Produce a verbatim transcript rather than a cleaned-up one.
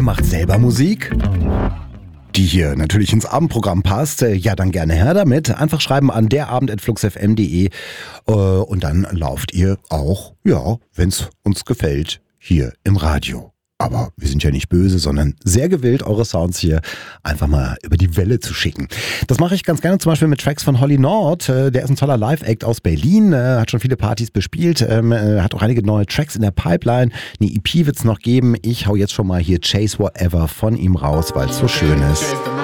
macht selber Musik, die hier natürlich ins Abendprogramm passt, ja dann gerne her damit. Einfach schreiben an derabend at fluxfm punkt de äh, und dann lauft ihr auch, ja, wenn es uns gefällt, hier im Radio. Aber wir sind ja nicht böse, sondern sehr gewillt, eure Sounds hier einfach mal über die Welle zu schicken. Das mache ich ganz gerne zum Beispiel mit Tracks von Holly Nord. Der ist ein toller Live-Act aus Berlin, hat schon viele Partys bespielt, hat auch einige neue Tracks in der Pipeline. Eine E P wird es noch geben. Ich hau jetzt schon mal hier Chase Whatever von ihm raus, weil es so schön ist.